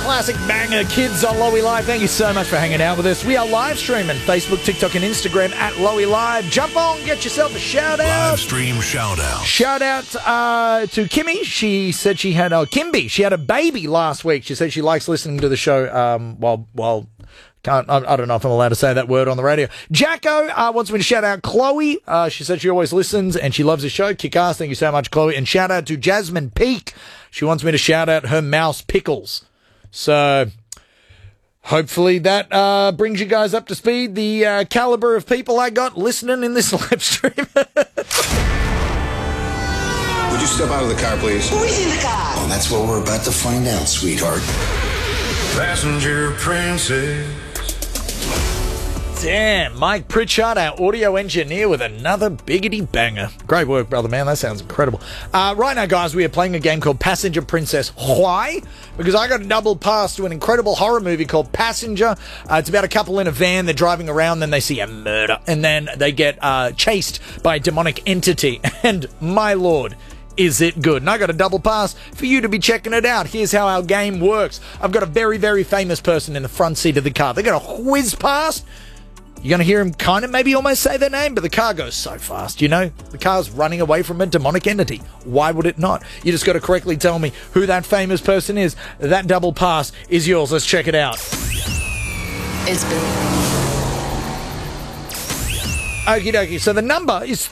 classic banger, Kids on Lowy Live. Thank you so much for hanging out with us. We are live streaming Facebook, TikTok, and Instagram at Lowy Live. Jump on, get yourself a shout out. Live stream shout out. Shout out to Kimmy. She said she had Kimby. She had a baby last week. She said she likes listening to the show while. I don't know if I'm allowed to say that word on the radio. Jacko wants me to shout out Chloe. She said she always listens and she loves the show. Kick ass. Thank you so much, Chloe. And shout out to Jasmine Peak. She wants me to shout out her mouse Pickles. So hopefully that brings you guys up to speed. The caliber of people I got listening in this live stream. Would you step out of the car, please? Who's in the car? Well, that's what we're about to find out, sweetheart. Passenger princess. Damn, Mike Pritchard, our audio engineer, with another biggity banger. Great work, brother, man. That sounds incredible. Right now, guys, we are playing a game called Passenger Princess. Why? Because I got a double pass to an incredible horror movie called Passenger. It's about a couple in a van. They're driving around, then they see a murder, and then they get chased by a demonic entity. And my lord, is it good? And I got a double pass for you to be checking it out. Here's how our game works. I've got a very, very famous person in the front seat of the car. They got a whiz past. You're going to hear him kind of maybe almost say their name, but the car goes so fast, you know? The car's running away from a demonic entity. Why would it not? You just got to correctly tell me who that famous person is. That double pass is yours. Let's check it out. It's Billy. Okie dokie. So the number is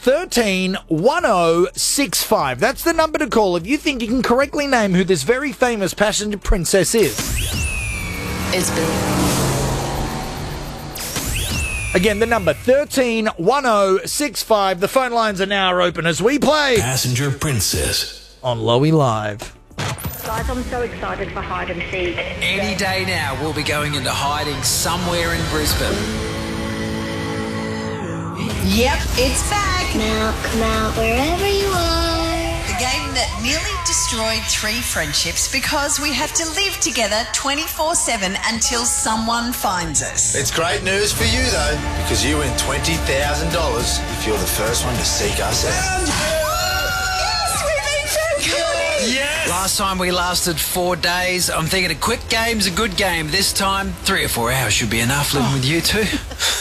131065. That's the number to call if you think you can correctly name who this very famous passenger princess is. It's Billy. Again, the number 131065. The phone lines are now open as we play Passenger princess on Lowy Live. Guys, I'm so excited for hide and seek. Any day now, we'll be going into hiding somewhere in Brisbane. Yep, it's back. Now, come out wherever you are. The game that nearly destroyed 3 friendships because we have to live together 24/7 until someone finds us. It's great news for you, though, because you win $20,000 if you're the first one to seek us out. Yes, we've been so good. Yes! Last time we lasted 4 days. I'm thinking a quick game's a good game. This time, 3 or 4 hours should be enough living with you two.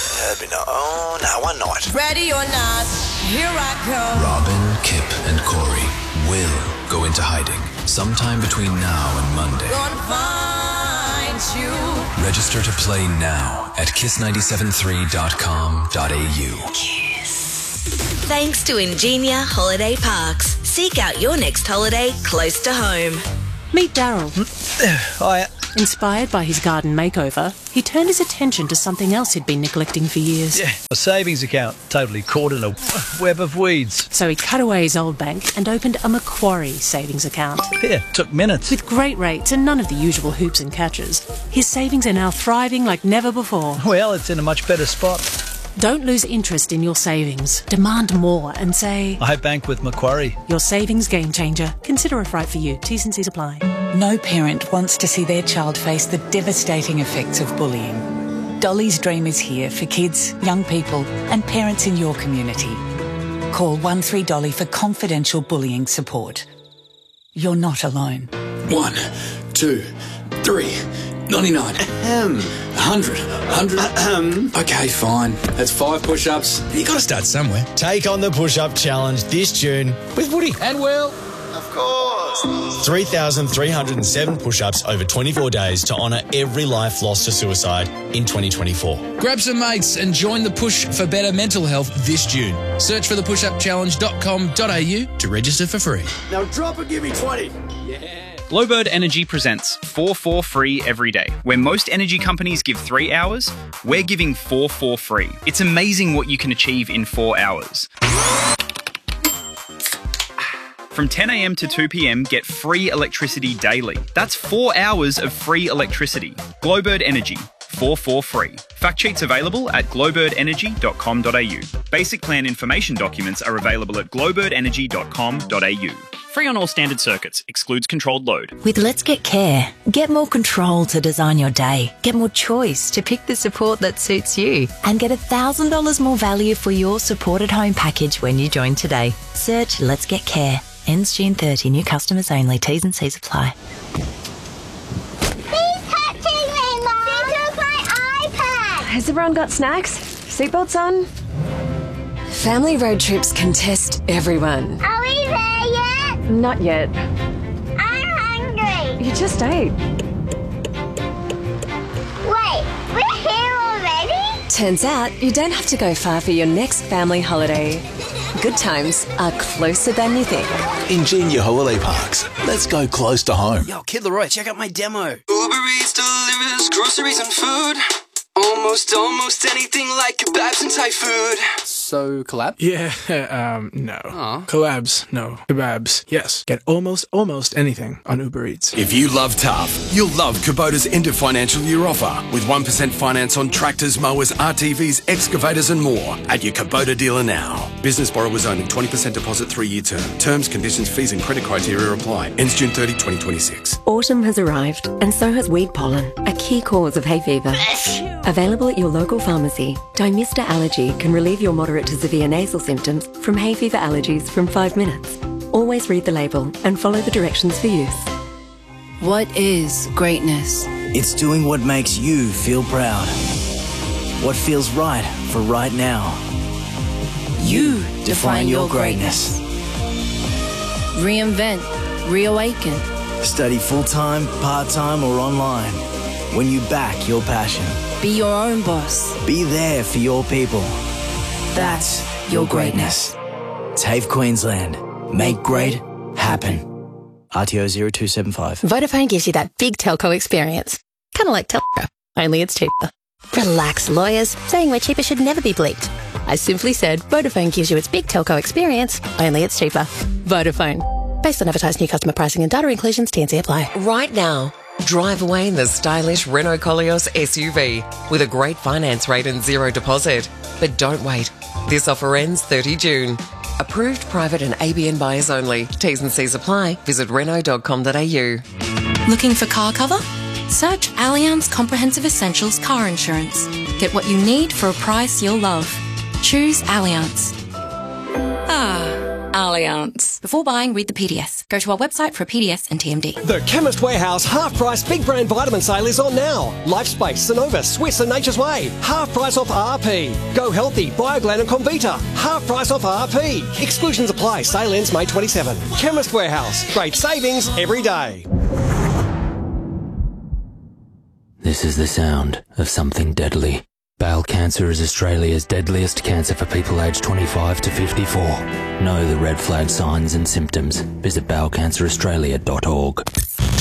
One night. Ready or not, here I come. Robin, Kip, and Corey will go into hiding sometime between now and Monday. Gonna find you. Register to play now at kiss973.com.au. Thanks to Ingenia Holiday Parks. Seek out your next holiday close to home. Meet Daryl. Hiya. Inspired by his garden makeover, he turned his attention to something else he'd been neglecting for years. Yeah, a savings account totally caught in a web of weeds. So he cut away his old bank and opened a Macquarie savings account. Yeah, took minutes. With great rates and none of the usual hoops and catches, his savings are now thriving like never before. Well, it's in a much better spot. Don't lose interest in your savings. Demand more and say, I bank with Macquarie. Your savings game changer. Consider if right for you. T's and C's apply. No parent wants to see their child face the devastating effects of bullying. Dolly's Dream is here for kids, young people and parents in your community. Call 13Dolly for confidential bullying support. You're not alone. 1, 2, 3, 99. 100. Okay, fine. That's 5 push-ups. You got to start somewhere. Take on the push-up challenge this June with Woody and Will. Of course. 3,307 push-ups over 24 days to honour every life lost to suicide in 2024. Grab some mates and join the push for better mental health this June. Search for thepushupchallenge.com.au to register for free. Now drop and give me 20. Glowbird Energy presents 4 for free every day. Where most energy companies give 3 hours, we're giving 4 for free. It's amazing what you can achieve in 4 hours. From 10 a.m. to 2 p.m, get free electricity daily. That's 4 hours of free electricity. Glowbird Energy, 4 for free. Fact sheets available at glowbirdenergy.com.au. Basic plan information documents are available at glowbirdenergy.com.au. Free on all standard circuits. Excludes controlled load. With Let's Get Care, get more control to design your day. Get more choice to pick the support that suits you. And get $1,000 more value for your supported home package when you join today. Search Let's Get Care. Ends June 30. New customers only. T's and C's apply. Please Has everyone got snacks? Seatbelts on? Family road trips can test everyone. Are we there yet? Not yet. I'm hungry. You just ate. Wait, we're here already? Turns out you don't have to go far for your next family holiday. Good times are closer than you think. Ingenia Holiday Parks. Let's go close to home. Yo, Kid Leroy, check out my demo. Uber Eats delivers groceries and food. Almost anything like kebabs and Thai food. So, collab? Yeah, no. Aw. Collabs, no. Kebabs, yes. Get almost anything on Uber Eats. If you love tough, you'll love Kubota's end of financial year offer with 1% finance on tractors, mowers, RTVs, excavators and more at your Kubota dealer now. Business borrowers only, 20% deposit, 3-year term. Terms, conditions, fees and credit criteria apply. Ends June 30, 2026. Autumn has arrived, and so has weed pollen, a key cause of hay fever. Available at your local pharmacy, Dymista Allergy can relieve your moderate to severe nasal symptoms from hay fever allergies from 5 minutes. Always read the label and follow the directions for use. What is greatness? It's doing what makes you feel proud. What feels right for right now. You define your greatness. Reinvent, reawaken. Study full-time, part-time or online. When you back your passion. Be your own boss. Be there for your people. That's your greatness. TAFE Queensland. Make great happen. RTO 0275. Vodafone gives you that big telco experience. Kind of like Telco, only it's cheaper. Relax, lawyers. Saying we're cheaper should never be bleeped. I simply said Vodafone gives you its big telco experience, only it's cheaper. Vodafone. Based on advertised new customer pricing and data inclusions, T&C apply. Right now, drive away in the stylish Renault Koleos SUV with a great finance rate and zero deposit. But don't wait. This offer ends 30 June. Approved private and ABN buyers only. T's and C's apply. Visit Renault.com.au. Looking for car cover? Search Allianz Comprehensive Essentials Car Insurance. Get what you need for a price you'll love. Choose Allianz. Allianz. Before buying, read the PDS. Go to our website for a PDS and TMD. The Chemist Warehouse half-price big brand vitamin sale is on now. Lifespace, Sonova, Swiss and Nature's Way. Half price off RP. Go Healthy, Bioglan and Comvita. Half price off RP. Exclusions apply. Sale ends May 27. Chemist Warehouse. Great savings every day. This is the sound of something deadly. Bowel cancer is Australia's deadliest cancer for people aged 25 to 54. Know the red flag signs and symptoms. Visit bowelcanceraustralia.org.